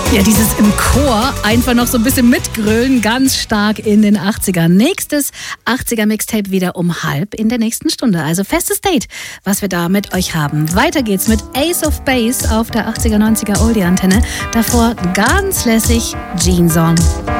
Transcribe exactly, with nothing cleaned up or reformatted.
Ja, dieses im Chor einfach noch so ein bisschen mitgrölen, ganz stark in den achtzigern. Nächstes achtziger-Mixtape wieder um halb in der nächsten Stunde. Also festes Date, was wir da mit euch haben. Weiter geht's mit Ace of Base auf der achtziger-neunziger Oldie-Antenne. Davor ganz lässig Jeans On.